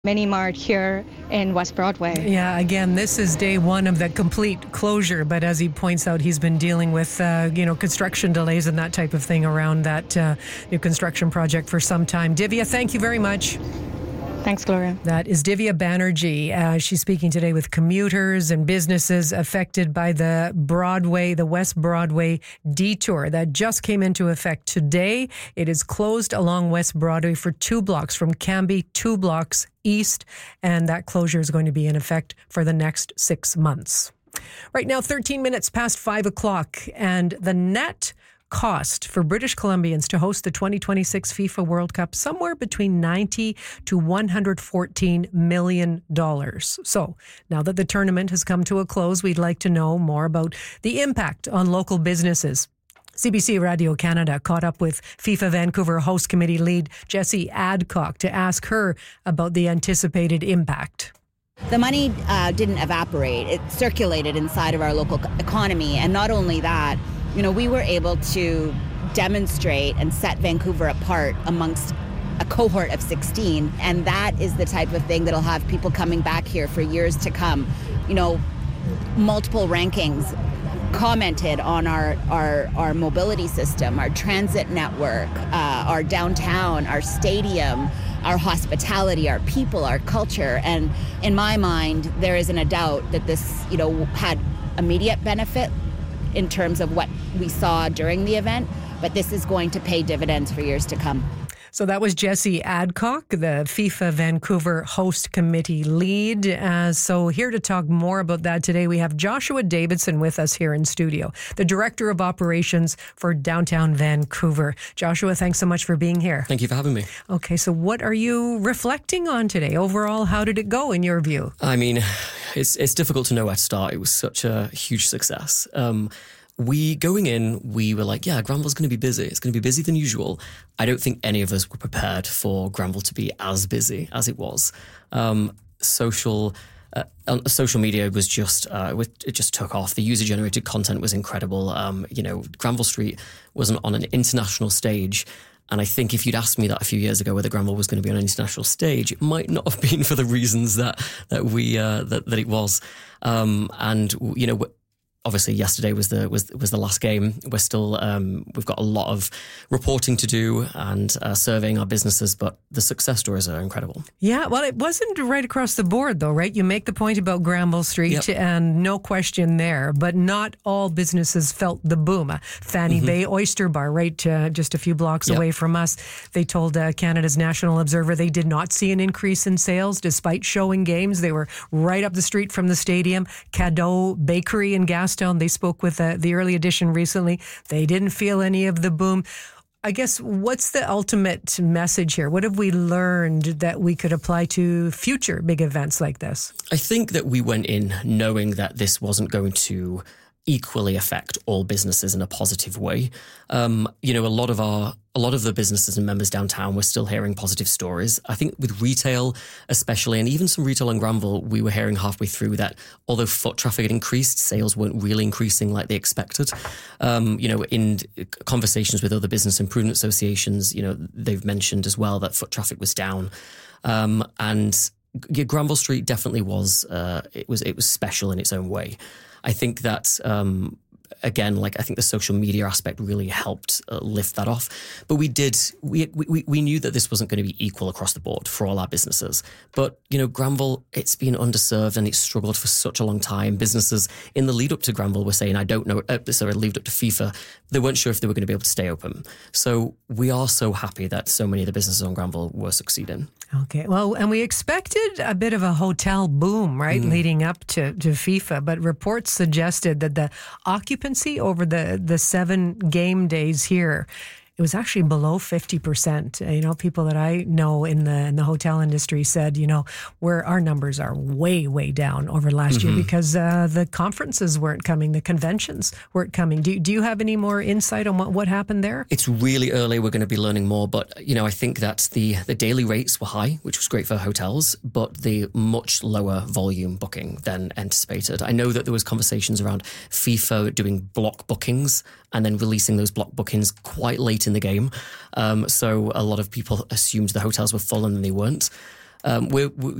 Mini Mart here in West Broadway. Yeah, again, this is day one of the complete closure. But as he points out, he's been dealing with, construction delays and that type of thing around that new construction project for some time. Divya, thank you very much. Thanks, Gloria. That is Divya Banerjee. She's speaking today with commuters and businesses affected by the West Broadway detour that just came into effect today. It is closed along West Broadway for 2 blocks from Cambie, 2 blocks east, and that closure is going to be in effect for the next 6 months. Right now, 13 minutes past 5 o'clock, and the net cost for British Columbians to host the 2026 FIFA World Cup somewhere between $90 to $114 million. So now that the tournament has come to a close, we'd like to know more about the impact on local businesses. CBC Radio Canada caught up with FIFA Vancouver host committee lead Jessie Adcock to ask her about the anticipated impact. The money didn't evaporate. It circulated inside of our local economy. And not only that, we were able to demonstrate and set Vancouver apart amongst a cohort of 16. And that is the type of thing that'll have people coming back here for years to come. Multiple rankings commented on our mobility system, our transit network, our downtown, our stadium, our hospitality, our people, our culture. And in my mind, there isn't a doubt that this, had immediate benefit in terms of what we saw during the event, but this is going to pay dividends for years to come. So that was Jessie Adcock, the FIFA Vancouver host committee lead. So here to talk more about that today, we have Joshua Davidson with us here in studio, the Director of Operations for Downtown Vancouver. Joshua, thanks so much for being here. Thank you for having me. Okay, so what are you reflecting on today? Overall, how did it go in your view? I mean, it's difficult to know where to start. It was such a huge success. Going in, we were like, Granville's going to be busy. It's going to be busier than usual. I don't think any of us were prepared for Granville to be as busy as it was. Social media was it just took off. The user-generated content was incredible. Granville Street wasn't on an international stage. And I think if you'd asked me that a few years ago whether Granville was going to be on an international stage, it might not have been for the reasons that it was. Obviously, yesterday was the last game. We're still we've got a lot of reporting to do and surveying our businesses, but the success stories are incredible. Yeah, well, it wasn't right across the board, though, right? You make the point about Granville Street, and no question there, but not all businesses felt the boom. Fanny Bay Oyster Bar, right, just a few blocks away from us, they told Canada's National Observer they did not see an increase in sales despite showing games. They were right up the street from the stadium. Cadeau Bakery in Gastown, they spoke with the Early Edition recently. They didn't feel any of the boom. I guess, what's the ultimate message here? What have we learned that we could apply to future big events like this? I think that we went in knowing that this wasn't going to equally affect all businesses in a positive way. A lot of the businesses and members downtown were still hearing positive stories. I think with retail especially, and even some retail in Granville, we were hearing halfway through that although foot traffic had increased, sales weren't really increasing like they expected. In conversations with other business improvement associations, they've mentioned as well that foot traffic was down. And Granville Street definitely was, it was special in its own way. I think that, again, I think the social media aspect really helped lift that off. But we knew that this wasn't going to be equal across the board for all our businesses. But, Granville, it's been underserved and it's struggled for such a long time. Businesses in the lead up to Granville were saying, lead up to FIFA, they weren't sure if they were going to be able to stay open. So we are so happy that so many of the businesses on Granville were succeeding. Okay, well, and we expected a bit of a hotel boom, right, leading up to FIFA, but reports suggested that the occupancy over the 7 game days here, it was actually below 50%. People that I know in the hotel industry said, where our numbers are way, way down over last year because the conferences weren't coming, the conventions weren't coming. Do you have any more insight on what happened there? It's really early. We're going to be learning more, but I think that the daily rates were high, which was great for hotels, but the much lower volume booking than anticipated. I know that there was conversations around FIFA doing block bookings and then releasing those block bookings quite late in the game. So a lot of people assumed the hotels were full and they weren't. we're